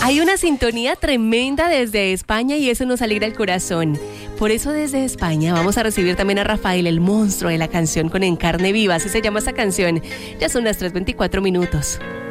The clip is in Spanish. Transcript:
Hay una sintonía tremenda desde España y eso nos alegra el corazón. Por eso desde España vamos a recibir también a Rafael, el monstruo de la canción con En Carne Viva. Así se llama esta canción. Ya son las 3:24 minutos.